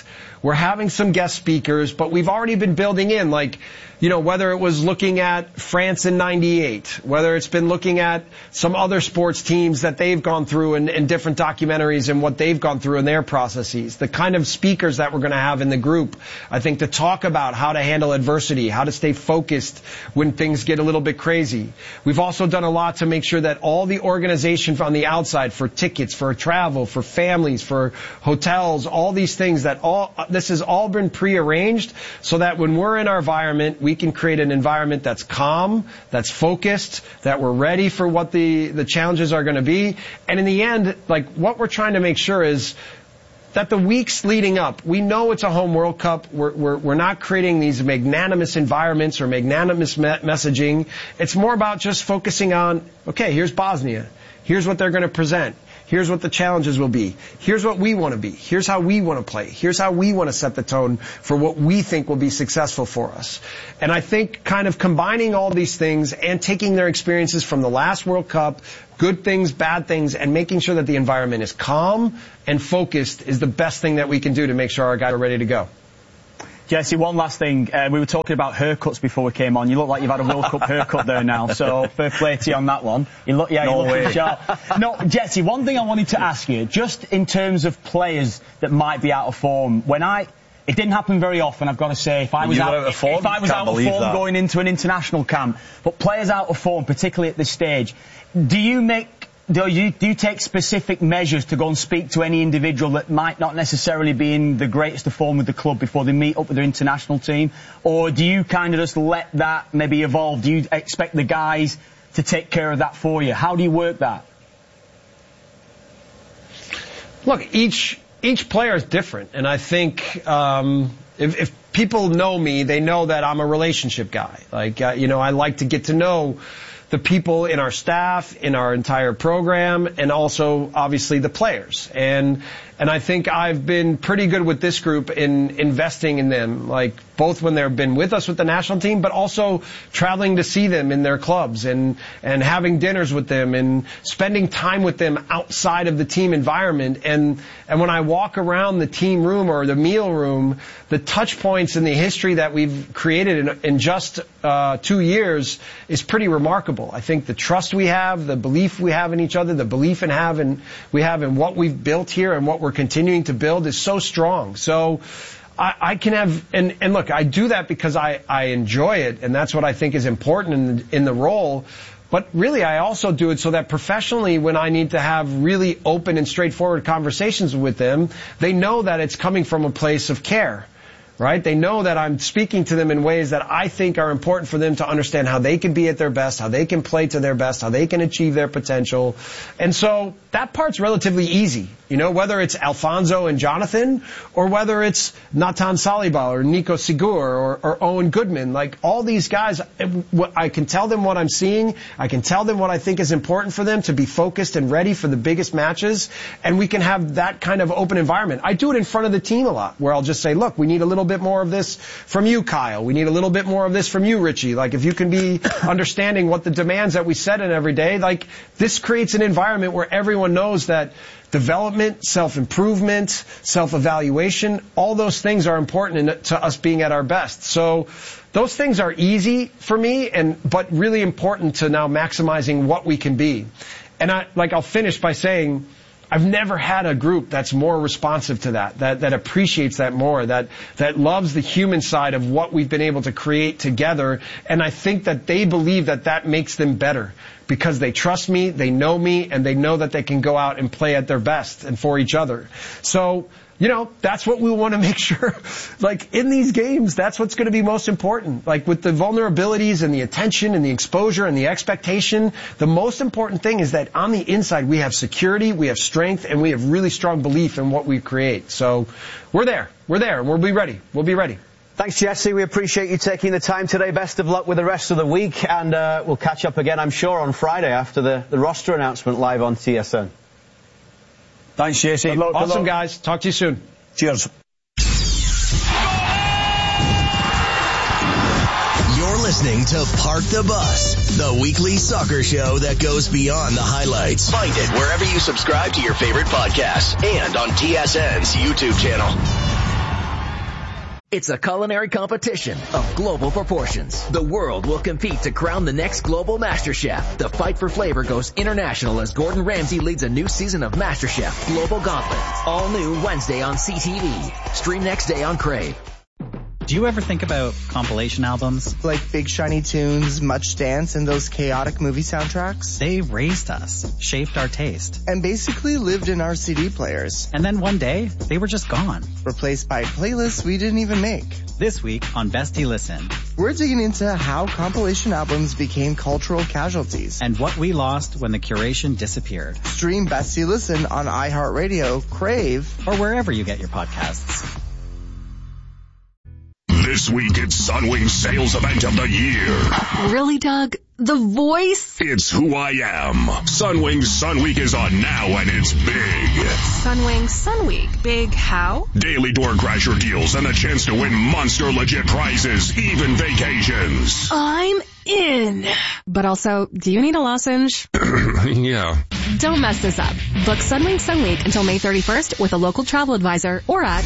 We're having some guest speakers, but we've already been building in, like, you know, whether it was looking at France in '98, whether it's been looking at some other sports teams that they've gone through and different documentaries and what they've gone through in their processes, the kind of speakers that we're going to have in the group, I think, to talk about how to handle adversity, how to stay focused when things get a little bit crazy. We've also done a lot to make sure that all the organization on the outside for tickets, for travel, for families, for hotels, all these things, this has all been prearranged so that when we're in our environment, we can create an environment that's calm, that's focused, that we're ready for what the challenges are going to be. And in the end, like, what we're trying to make sure is that the weeks leading up, we know it's a home World Cup. We're not creating these magnanimous environments or magnanimous messaging. It's more about just focusing on, okay, here's Bosnia. Here's what they're going to present. Here's what the challenges will be. Here's what we want to be. Here's how we want to play. Here's how we want to set the tone for what we think will be successful for us. And I think kind of combining all these things and taking their experiences from the last World Cup, good things, bad things, and making sure that the environment is calm and focused is the best thing that we can do to make sure our guys are ready to go.
Jesse, one last thing. We were talking about haircuts before we came on. You look like you've had a World Cup haircut there now, so fair play to you on that one. You look sharp. No, Jesse, one thing I wanted to ask you, just in terms of players that might be out of form, it didn't happen very often, I've got to say. If I was out of form going into an international camp, but players out of form, particularly at this stage, do you take specific measures to go and speak to any individual that might not necessarily be in the greatest of form with the club before they meet up with their international team? Or do you kind of just let that maybe evolve? Do you expect the guys to take care of that for you? How do you work that?
Look, each player is different. And I think if people know me, they know that I'm a relationship guy. Like, I like to get to know the people in our staff, in our entire program, and also, obviously, the players. And I think I've been pretty good with this group in investing in them, like both when they've been with us with the national team, but also traveling to see them in their clubs and having dinners with them and spending time with them outside of the team environment. And when I walk around the team room or the meal room, the touch points in the history that we've created in just 2 years is pretty remarkable. I think the trust we have, the belief we have in each other, the belief we have in what we've built here and what we're continuing to build is so strong. So I can have, and look, I do that because I enjoy it, and that's what I think is important in the role. But really, I also do it so that professionally, when I need to have really open and straightforward conversations with them, they know that it's coming from a place of care. Right? They know that I'm speaking to them in ways that I think are important for them to understand how they can be at their best, how they can play to their best, how they can achieve their potential. And so that part's relatively easy. Whether it's Alfonso and Jonathan or whether it's Natan Saliba or Nico Sigur or Owen Goodman. Like, all these guys, I can tell them what I'm seeing. I can tell them what I think is important for them to be focused and ready for the biggest matches. And we can have that kind of open environment. I do it in front of the team a lot, where I'll just say, look, we need a little bit more of this from you, Kyle. We need a little bit more of this from you, Richie. Like, if you can be understanding what the demands that we set in every day, like, this creates an environment where everyone knows that development, self-improvement, self-evaluation, all those things are important to us being at our best. So those things are easy for me, but really important to now maximizing what we can be. And I'll finish by saying, I've never had a group that's more responsive to that appreciates that more, that loves the human side of what we've been able to create together. And I think that they believe that makes them better because they trust me, they know me, and they know that they can go out and play at their best and for each other. So, that's what we want to make sure. Like, in these games, that's what's going to be most important. Like, with the vulnerabilities and the attention and the exposure and the expectation, the most important thing is that on the inside we have security, we have strength, and we have really strong belief in what we create. So we're there, and we'll be ready. We'll be ready.
Thanks, Jesse. We appreciate you taking the time today. Best of luck with the rest of the week, and we'll catch up again, I'm sure, on Friday after the roster announcement live on TSN.
Thanks, Jesse.
Awesome, guys. Talk to you soon.
Cheers.
You're listening to Park the Bus, the weekly soccer show that goes beyond the highlights. Find it wherever you subscribe to your favorite podcasts and on TSN's YouTube channel.
It's a culinary competition of global proportions. The world will compete to crown the next global MasterChef. The fight for flavor goes international as Gordon Ramsay leads a new season of MasterChef Global Gauntlet. All new Wednesday on CTV. Stream next day on Crave.
Do you ever think about compilation albums?
Like Big Shiny Tunes, Much Dance, and those chaotic movie soundtracks?
They raised us, shaped our taste.
And basically lived in our CD players.
And then one day, they were just gone.
Replaced by playlists we didn't even make.
This week on Bestie Listen,
we're digging into how compilation albums became cultural casualties.
And what we lost when the curation disappeared.
Stream Bestie Listen on iHeartRadio, Crave,
or wherever you get your podcasts.
This week, it's Sunwing's sales event of the year.
Really, Doug? The voice?
It's who I am. Sunwing's Sun Week is on now, and it's big.
Sunwing Sun Week. Big how?
Daily door crasher deals and a chance to win monster legit prizes, even vacations.
I'm in. But also, do you need a lozenge?
Yeah.
Don't mess this up. Book Sunwing Sun Week until May 31st with a local travel advisor or at...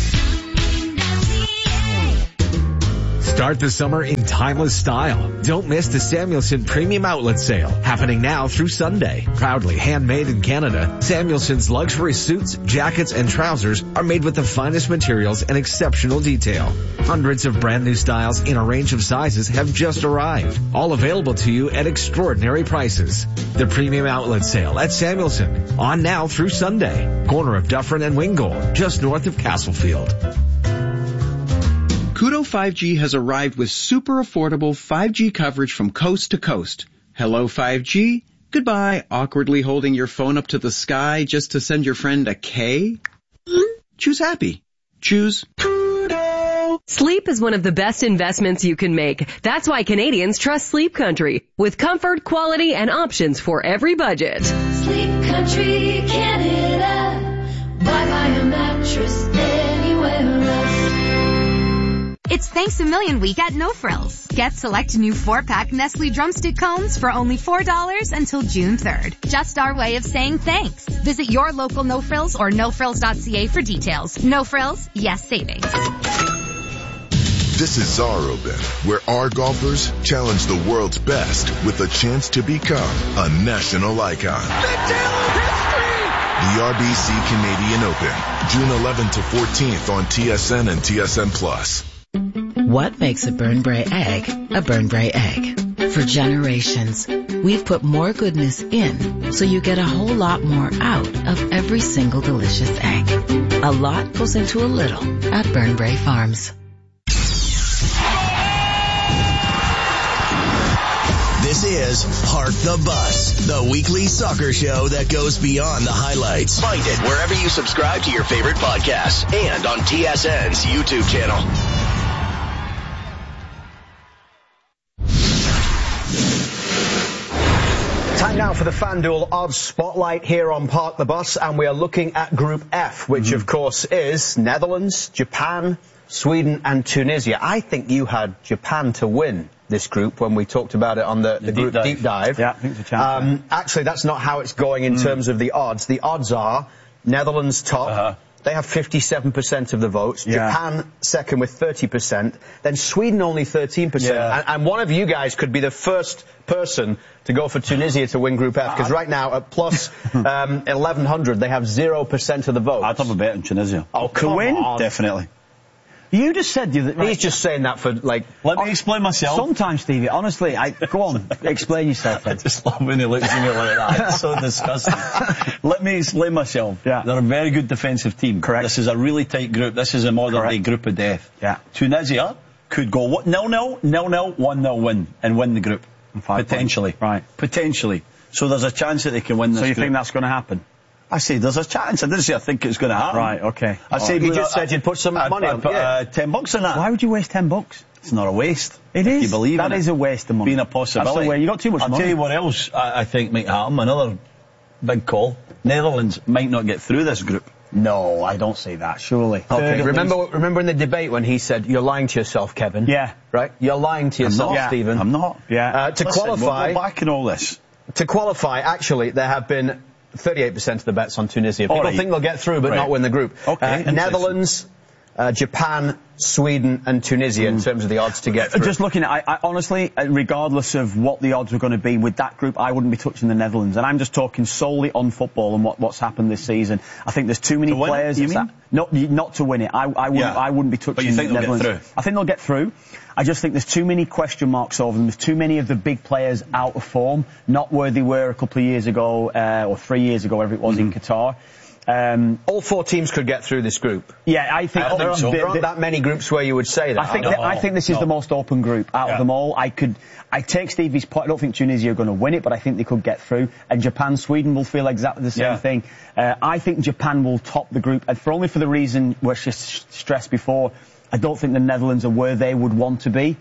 Start the summer in timeless style. Don't miss the Samuelson Premium Outlet Sale, happening now through Sunday. Proudly handmade in Canada, Samuelson's luxury suits, jackets, and trousers are made with the finest materials and exceptional detail. Hundreds of brand new styles in a range of sizes have just arrived, all available to you at extraordinary prices. The Premium Outlet Sale at Samuelson, on now through Sunday. Corner of Dufferin and Wingold, just north of Castlefield.
Koodo 5G has arrived with super affordable 5G coverage from coast to coast. Hello 5G, goodbye awkwardly holding your phone up to the sky just to send your friend a K. Choose happy. Choose Koodo.
Sleep is one of the best investments you can make. That's why Canadians trust Sleep Country, with comfort, quality, and options for every budget.
Sleep Country, Canada. Buy a mattress anywhere else.
It's Thanks a Million Week at No Frills. Get select new 4-pack Nestle Drumstick Cones for only $4 until June 3rd. Just our way of saying thanks. Visit your local No Frills or nofrills.ca for details. No Frills, yes savings.
This is Czar Open, where our golfers challenge the world's best with a chance to become a national icon. The RBC Canadian Open, June 11th to 14th on TSN and TSN+.
What makes a Burnbrae egg a Burnbrae egg? For generations, we've put more goodness in so you get a whole lot more out of every single delicious egg. A lot goes into a little at Burnbrae Farms.
This is Park the Bus, the weekly soccer show that goes beyond the highlights. Find it wherever you subscribe to your favorite podcasts and on TSN's YouTube channel.
Time now for the FanDuel Odds Spotlight here on Park the Bus, and we are looking at Group F, which of course is Netherlands, Japan, Sweden and Tunisia. I think you had Japan to win this group when we talked about it on the group deep dive.
Yeah, I think it's a chance.
Actually, that's not how it's going in terms of the odds. The odds are Netherlands top. They have 57% of the votes. Yeah. Japan second with 30%. Then Sweden only 13%. Yeah. And one of you guys could be the first person to go for Tunisia to win Group F, because right now at plus 1100 they have 0% of the votes.
I'd have a bet on Tunisia.
Oh, come on.
Definitely.
You just said
he's just saying that for like.
Let me explain myself.
Sometimes, Stevie, honestly, go on, explain yourself.
I just love when he looks at me like that. It's so disgusting. Let me explain myself. Yeah. They're a very good defensive team.
Correct.
This is a really tight group. This is a modern day group of death.
Yeah.
Tunisia could go 0-0, 0-0, 1-0 win and win the group. Potentially.
Right.
Potentially. So there's a chance that they can win this
So you
group.
think that's going to happen?
I say there's a chance. I didn't say I think it's going to happen.
Right, okay.
I say
you just said you'd put some money on.
I'd put $10 on that.
Why would you waste $10?
It's not a waste.
It is.
You believe
that
in
is
it.
A waste of money.
Being a possibility.
That's the way. You got too much money.
I'll tell you what else I think might happen. Another big call. Netherlands might not get through this group.
No, I don't see that, surely.
Okay. Remember in the debate when he said, you're lying to yourself, Kevin?
Yeah.
Right? You're lying to yourself, Stephen.
I'm not.
Yeah.
Qualify.
We'll go back in all this.
To qualify, actually, there have been 38% of the bets on Tunisia. People think they'll get through but not win the group.
Okay.
Netherlands, Japan, Sweden and Tunisia in terms of the odds to get through.
Just looking at, I honestly, regardless of what the odds were going to be with that group, I wouldn't be touching the Netherlands. And I'm just talking solely on football and what's happened this season. I think there's too many players. Not to win it. I wouldn't be touching
but you think
the Netherlands.
They'll get through?
I think they'll get through. I just think there's too many question marks over them. There's too many of the big players out of form, not where they were a couple of years ago, or 3 years ago, whatever it was in Qatar.
All 4 teams could get through this group.
Yeah, I think
there aren't that many groups where you would say that.
I think this is the most open group out of them all. I take Stevie's point. I don't think Tunisia are going to win it, but I think they could get through. And Japan, Sweden will feel exactly the same thing. I think Japan will top the group, and only for the reason which I stressed before. I don't think the Netherlands are where they would want to be.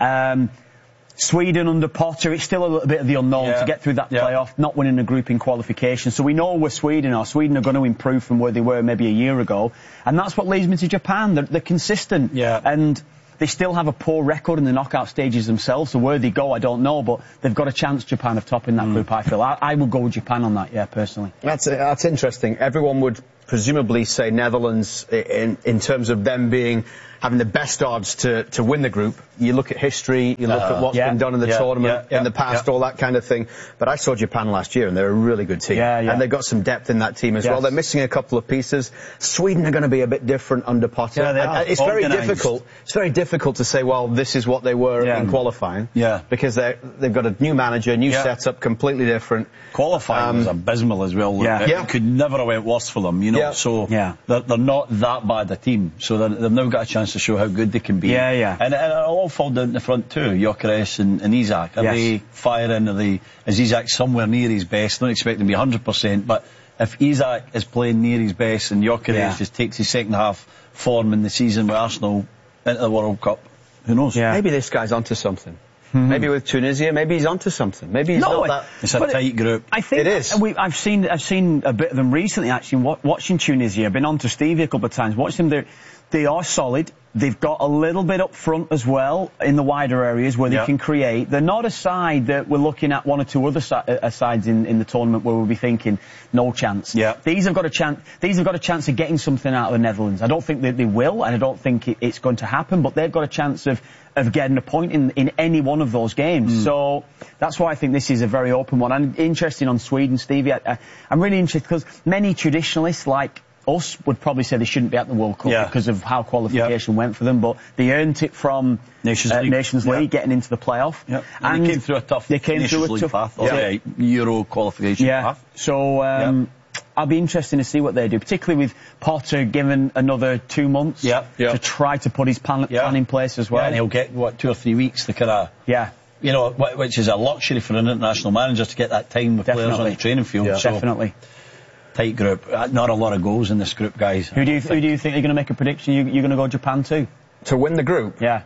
Sweden under Potter, it's still a little bit of the unknown to get through that playoff, not winning a group in qualification. So we know where Sweden are. Sweden are going to improve from where they were maybe a year ago. And that's what leads me to Japan. They're consistent. Yeah. And they still have a poor record in the knockout stages themselves. So where they go, I don't know. But they've got a chance, Japan, of topping that group, I feel. I would go with Japan on that, personally.
That's interesting. Everyone would presumably say Netherlands in terms of them having the best odds to win the group. You look at history, you look at what's been done in the tournament in the past, all that kind of thing. But I saw Japan last year, and they're a really good team. And they've got some depth in that team as well. They're missing a couple of pieces. Sweden are going to be a bit different under Potter. It's very difficult. It's very difficult to say, well, this is what they were in qualifying. Because they've got a new manager, new setup, completely different.
Qualifying was abysmal as well. It could never have went worse for them, you know. So they're not that bad a team. So they've now got a chance to show how good they can be. And it'll all fall down the front too. Gyökeres and Isak. Are they firing? Is Isak somewhere near his best? Don't expect him to be 100%, but if Isak is playing near his best and Gyökeres just takes his second half form in the season with Arsenal into the World Cup, who knows?
Maybe this guy's onto something. Maybe with Tunisia, maybe he's onto something. Maybe he's not that.
It's a tight group.
I think
it is.
I've seen a bit of them recently. Actually, watching Tunisia, I've been on to Stevie a couple of times. Watching them, they are solid. They've got a little bit up front as well in the wider areas where they can create. They're not a side that we're looking at one or two other sides in the tournament where we'll be thinking no chance. These have got a chance. These have got a chance of getting something out of the Netherlands. I don't think that they will, and I don't think it's going to happen. But they've got a chance of getting a point in any one of those games. So that's why I think this is a very open one. I'm interested on Sweden, Stevie. I'm really interested because many traditionalists like us would probably say they shouldn't be at the World Cup because of how qualification went for them, but they earned it from Nations League, getting into the playoff.
And they came through a tough path, Euro qualification path.
So I'll be interested to see what they do, particularly with Potter given another 2 months to try to put his plan in place as well.
And he'll get, 2 or 3 weeks to kind of... You know, which is a luxury for an international manager to get that time with players on the training field.
Definitely.
Tight group. Not a lot of goals in this group, guys.
Who do you think you're going to make a prediction? You're going to go Japan too?
To win the group?
Yeah.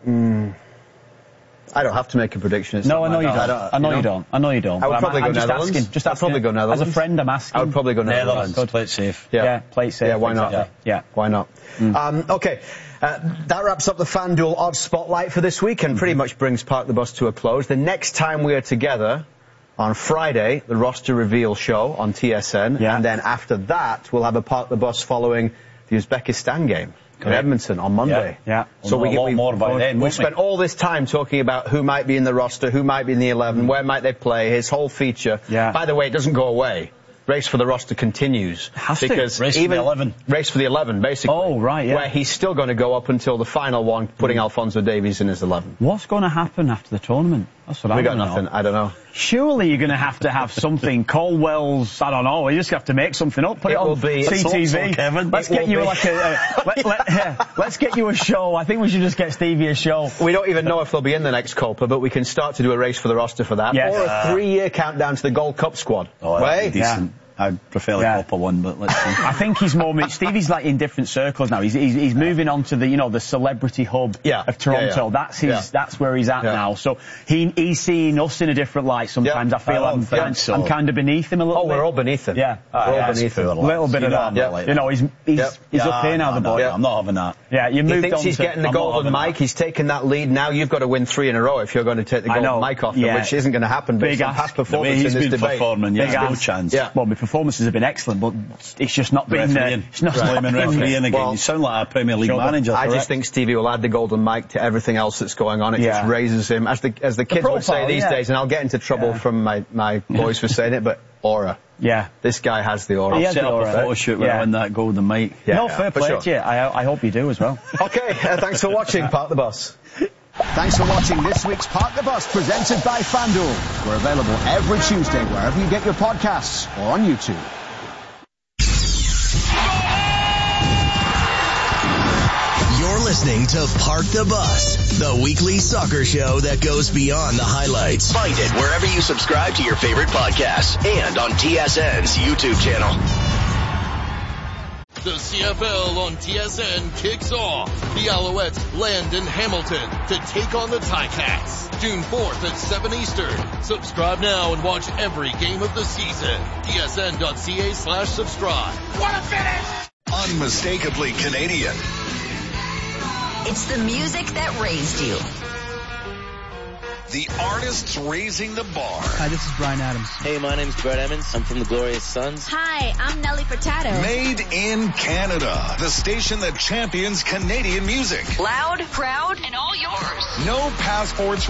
I don't have to make a prediction.
No, I know you don't. I know you don't.
I would probably go Netherlands.
I'd probably go Netherlands. As a friend, I'm asking.
I would probably go Netherlands.
Play it safe.
Yeah, play it safe.
Yeah, why not?
Yeah.
Why not? Okay. That wraps up the FanDuel Odds Spotlight for this week and pretty much brings Park the Bus to a close. The next time we are together on Friday, the roster reveal show on TSN, and then after that, we'll have a Park the Bus following the Uzbekistan game in Edmonton on Monday.
So we get more by then.
We spent all this time talking about who might be in the roster, who might be in the 11, where might they play, his whole feature. By the way, it doesn't go away. Race for the roster continues.
Because
race for the 11.
Race for the 11, basically.
Oh, right,
Where he's still going to go up until the final one, putting Alphonso Davies in his 11.
What's going to happen after the tournament? That's what I
got nothing. I don't know.
Surely you're going to have something. Caldwell's, I don't know. You just have to make something up. Put it on CTV.
Kevin.
Let's get you let's get you a show. I think we should just get Stevie a show.
We don't even know if they'll be in the next Copa, but we can start to do a race for the roster for that. Or a 3-year countdown to the Gold Cup squad.
Oh, that'd be decent. I'd prefer the Copa one, but let's see.
I think he's more... Stevie's like in different circles now. He's moving on to the celebrity hub of Toronto. That's where he's at now. So he's seeing us in a different light sometimes. I feel I'm kind of beneath him a little bit.
We're all beneath him.
Yeah.
We're all beneath him.
A little bit of that. You know, he's up here now, the boy.
I'm not having that.
Yeah, you moved on.
He thinks he's getting the golden mic. He's taken that lead. Now you've got to win 3 in a row if you're going to take the golden mic off him, which isn't going to happen based on past performance in this debate.
There's no chance.
Well, my performance performances have been excellent, but it's just not been...
It's not blaming refereeing again. You sound like a Premier League manager.
I just think Stevie will add the golden mic to everything else that's going on. It just raises him, as the kids would say these days, and I'll get into trouble from my boys for saying it, but aura.
Yeah.
This guy has the aura.
I'll set up a photo shoot when I win that golden mic.
No, fair play to you. I hope you do as well.
Okay, thanks for watching Park the Bus. Thanks for watching this week's Park the Bus presented by FanDuel. We're available every Tuesday wherever you get your podcasts or on YouTube.
You're listening to Park the Bus, the weekly soccer show that goes beyond the highlights. Find it wherever you subscribe to your favorite podcasts and on TSN's YouTube channel.
The CFL on TSN kicks off. The Alouettes land in Hamilton to take on the Ticats. June 4th at 7 Eastern. Subscribe now and watch every game of the season. TSN.ca/subscribe.
What a finish!
Unmistakably Canadian.
It's the music that raised you.
The artists raising the bar.
Hi, this is Bryan Adams.
Hey, my name's Brett Emmons. I'm from the Glorious Sons.
Hi, I'm Nelly Furtado.
Made in Canada. The station that champions Canadian music.
Loud, proud, and all yours.
No passports